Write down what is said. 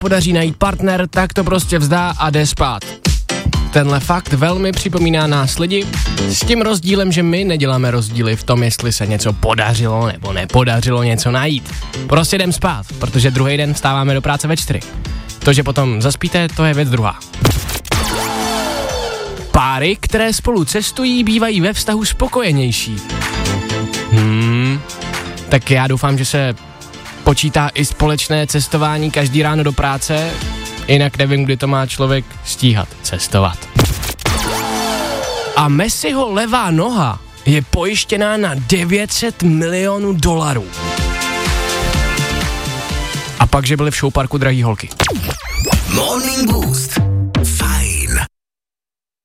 podaří najít partner, tak to prostě vzdá a jde spát. Tenhle fakt velmi připomíná nás lidi, s tím rozdílem, že my neděláme rozdíly v tom, jestli se něco podařilo nebo nepodařilo něco najít. Prostě jdem spát, protože druhý den vstáváme do práce ve 4. To, že potom zaspíte, to je věc druhá. Páry, které spolu cestují, bývají ve vztahu spokojenější. Tak já doufám, že se počítá i společné cestování každý ráno do práce, jinak nevím, kdy to má člověk stíhat cestovat. A Messiho levá noha je pojištěná na $900 milionů. A pak, že byly v showparku drahý holky. Morning Boost.